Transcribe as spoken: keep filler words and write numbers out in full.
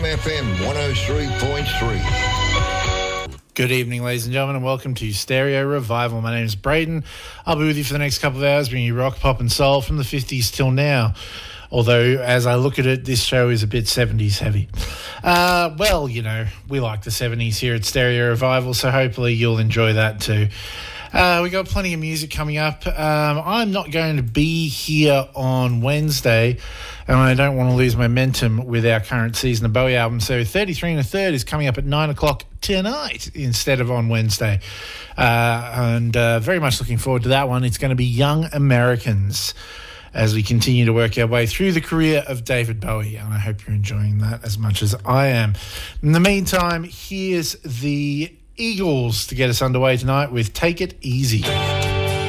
F M one oh three point three. Good evening, ladies and gentlemen, and welcome to Stereo Revival. My name is Braden. I'll be with you for the next couple of hours, bringing you rock, pop and soul from the fifties till now. Although, as I look at it, this show is a bit seventies heavy. Uh, well, you know, we like the seventies here at Stereo Revival, so hopefully you'll enjoy that too. Uh, we got plenty of music coming up. Um, I'm not going to be here on Wednesday, and I don't want to lose momentum with our current Season of Bowie album. So thirty-three and a third is coming up at nine o'clock tonight instead of on Wednesday. Uh, and uh, very much looking forward to that one. It's going to be Young Americans as we continue to work our way through the career of David Bowie, and I hope you're enjoying that as much as I am. In the meantime, here's the Eagles to get us underway tonight with Take It Easy.